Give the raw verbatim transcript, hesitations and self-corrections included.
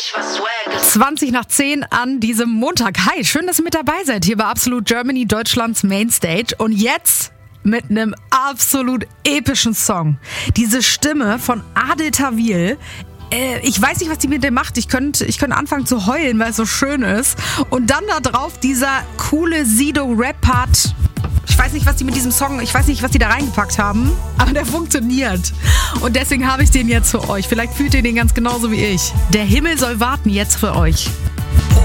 zwanzig nach zehn an diesem Montag. Hi, schön, dass ihr mit dabei seid. Hier bei Absolut Germany, Deutschlands Mainstage. Und jetzt mit einem absolut epischen Song. Diese Stimme von Adel Tawil. Äh, ich weiß nicht, was die mit dem macht. Ich könnte ich könnte anfangen zu heulen, weil es so schön ist. Und dann da drauf dieser coole Sido-Rap-Part. Ich weiß nicht, was die mit diesem Song, ich weiß nicht, was die da reingepackt haben, aber der funktioniert. Und deswegen habe ich den jetzt für euch. Vielleicht fühlt ihr den ganz genauso wie ich. Der Himmel soll warten jetzt für euch.